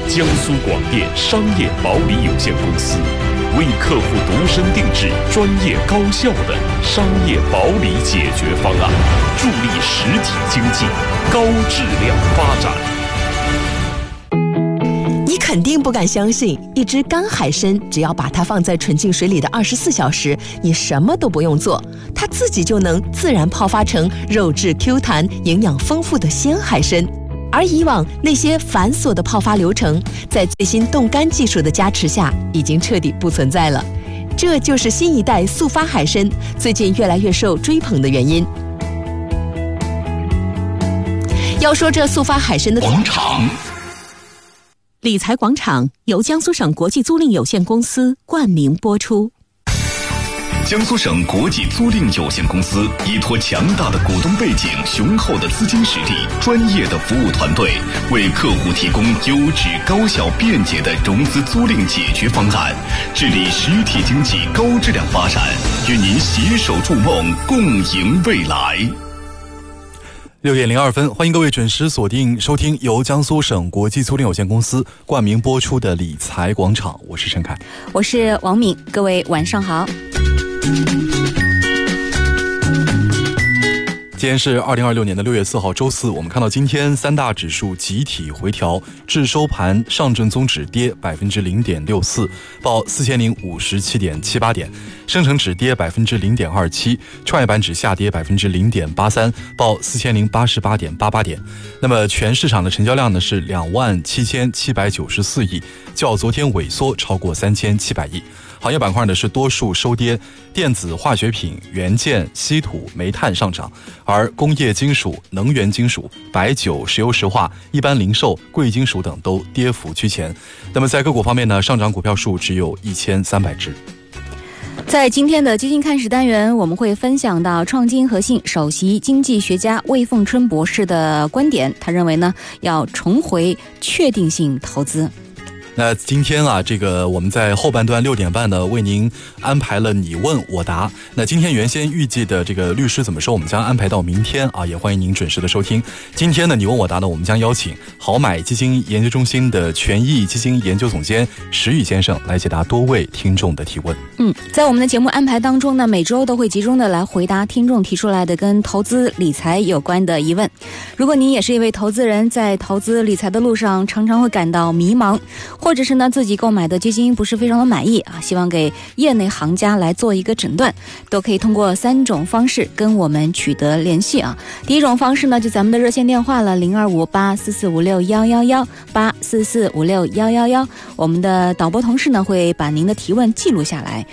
江苏广电商业保理有限公司，为客户独身定制专业高效的商业保理解决方案，助力实体经济高质量发展。 你肯定不敢相信，一只干海参只要把它放在纯净水里的24小时，你什么都不用做，它自己就能自然泡发成肉质 Q 弹、营养丰富的鲜海参。而以往那些繁琐的泡发流程，在最新冻干技术的加持下，已经彻底不存在了。这就是新一代速发海参最近越来越受追捧的原因。要说这速发海参的广场， 理财广场由江苏省国际租赁有限公司冠名播出。 江苏省国际租赁有限公司依托强大的股东背景、雄厚的资金实力、专业的服务团队，为客户提供优质、高效、便捷的融资租赁解决方案，致力实体经济高质量发展，与您携手筑梦，共赢未来。 6点02分，欢迎各位准时锁定收听由江苏省国际租赁有限公司冠名播出的理财广场，我是陈凯， 我是王敏，各位晚上好。 今天是2026年的6月4号周四，我们看到今天三大指数集体回调，至收盘上证综指跌 0.64%， 报4057.78点，深成指跌 0.27%， 创业板指下跌 0.83%， 报4088.88点。那么全市场的成交量呢是27794亿，较昨天萎缩超过3700亿。行业板块呢是多数收跌，电子、化学品、元件、稀土、煤炭上涨，而工业金属、能源金属、白酒、石油石化、一般零售、贵金属等都跌幅居前。那么在个股方面呢，上涨股票数只有1300只。 在今天的基金看市单元，我们会分享到创金核心首席经济学家魏凤春博士的观点，他认为呢，要重回确定性投资。 那今天啊，这个我们在后半段6点半呢，为您安排了你问我答。那今天原先预计的这个律师怎么说，我们将安排到明天啊，也欢迎您准时的收听。今天的你问我答呢，我们将邀请好买基金研究中心的权益基金研究总监石宇先生来解答多位听众的提问。 在我们的节目安排当中呢，每周都会集中的来回答听众提出来的跟投资理财有关的疑问。如果您也是一位投资人，在投资理财的路上常常会感到迷茫，或者是呢自己购买的基金不是非常的满意啊，希望给业内行家来做一个诊断，都可以通过3种方式跟我们取得联系啊。第一种方式呢，就咱们的热线电话了，0258445611 8445611，我们的导播同事呢会把您的提问记录下来，